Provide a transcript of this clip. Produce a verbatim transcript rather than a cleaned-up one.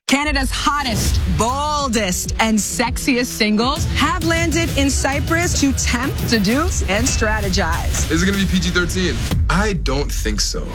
Canada's hottest, boldest, and sexiest singles have landed in Cyprus to tempt, seduce, and strategize. Is it going to be P G thirteen? I don't think so.